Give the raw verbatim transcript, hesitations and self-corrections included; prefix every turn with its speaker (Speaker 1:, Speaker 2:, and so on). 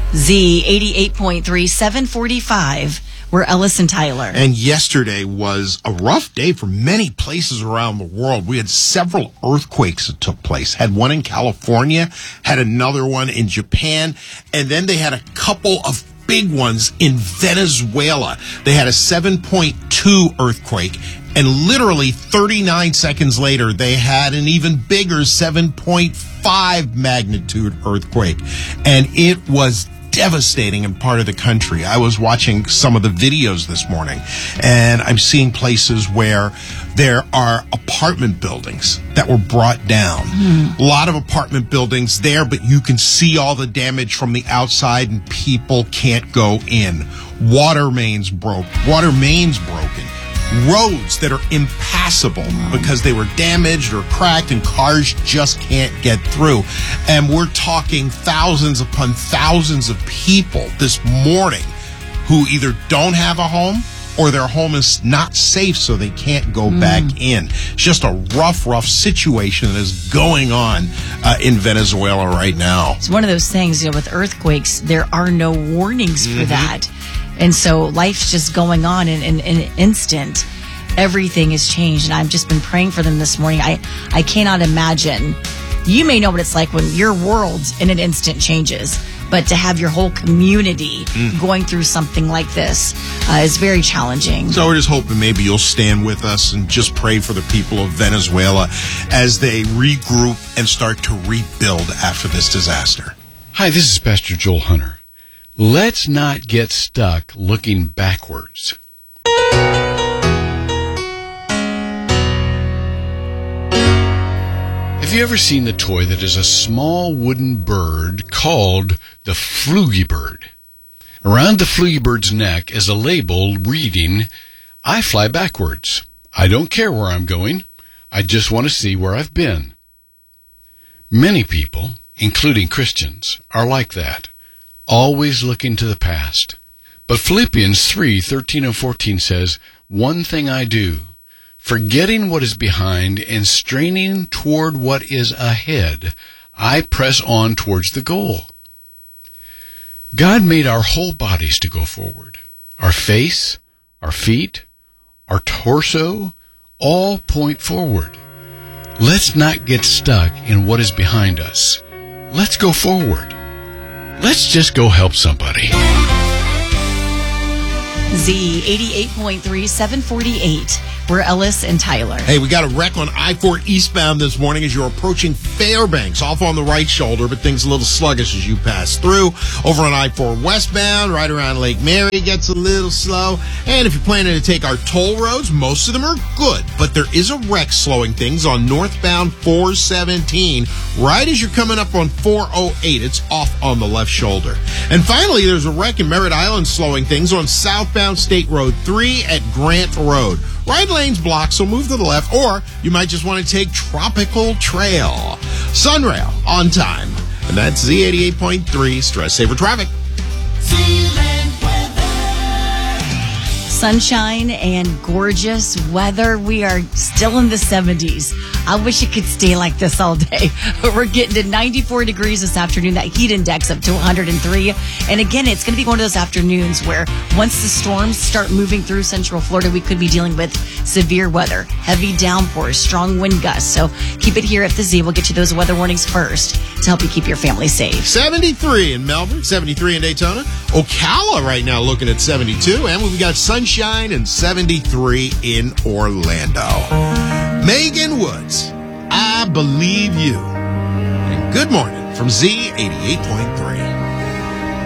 Speaker 1: Z eighty-eight point three, seven forty-five. We're Ellis and Tyler.
Speaker 2: And yesterday was a rough day for many places around the world. We had several earthquakes that took place. Had one in California, had another one in Japan, and then they had a couple of big ones in Venezuela. They had a seven point two earthquake, and literally thirty-nine seconds later, they had an even bigger seven point five magnitude earthquake. And it was devastating in part of the country. I was watching some of the videos this morning, and I'm seeing places where there are apartment buildings that were brought down. Mm. A lot of apartment buildings there, but you can see all the damage from the outside, and people can't go in. Water mains broke. Water mains broken. Roads that are impassable because they were damaged or cracked and cars just can't get through. And we're talking thousands upon thousands of people this morning who either don't have a home or their home is not safe, so they can't go mm. back in. It's just a rough, rough situation that is going on uh, in Venezuela right now.
Speaker 1: It's one of those things, you know, with earthquakes, there are no warnings
Speaker 2: mm-hmm.
Speaker 1: for that. And so life's just going on in, in, in an instant. Everything has changed, and I've just been praying for them this morning. I, I cannot imagine. You may know what it's like when your world in an instant changes, but to have your whole community mm. going through something like this uh, is very challenging.
Speaker 2: So we're just hoping maybe you'll stand with us and just pray for the people of Venezuela as they regroup and start to rebuild after this disaster.
Speaker 3: Hi, this is Pastor Joel Hunter. Let's not get stuck looking backwards. Have you ever seen the toy that is a small wooden bird called the Flugibird? Around the Flugibird's neck is a label reading, "I fly backwards. I don't care where I'm going. I just want to see where I've been." Many people, including Christians, are like that, always looking to the past. But Philippians three, thirteen and fourteen says, "One thing I do, forgetting what is behind and straining toward what is ahead, I press on towards the goal." God made our whole bodies to go forward. Our face, our feet, our torso, all point forward. Let's not get stuck in what is behind us. Let's go forward. Let's just go help somebody.
Speaker 1: Z eighty-eight point three, seven forty-eight. We're Ellis and Tyler.
Speaker 2: Hey, we got a wreck on I four eastbound this morning as you're approaching Fairbanks, off on the right shoulder, but things a little sluggish as you pass through. Over on I four westbound, right around Lake Mary, gets a little slow. And if you're planning to take our toll roads, most of them are good, but there is a wreck slowing things on northbound four seventeen, right as you're coming up on four oh eight. It's off on the left shoulder. And finally, there's a wreck in Merritt Island slowing things on southbound State Road three at Grant Road. Right lane's blocked, so move to the left, or you might just want to take Tropical Trail. Sunrail on time. And that's Z eighty-eight point three, Stress Saver Traffic.
Speaker 1: Sunshine and gorgeous weather. We are still in the seventies. I wish it could stay like this all day. But we're getting to ninety-four degrees this afternoon. That heat index up to one hundred three. And again, it's going to be one of those afternoons where once the storms start moving through Central Florida, we could be dealing with severe weather, heavy downpours, strong wind gusts. So keep it here at the Z. We'll get you those weather warnings first to help you keep your family safe.
Speaker 2: seventy-three in Melbourne, seventy-three in Daytona. Ocala right now looking at seventy-two. And we've got sunshine and seventy-three in Orlando. Megan Woods, I Believe You. And good morning from Z eighty-eight point three.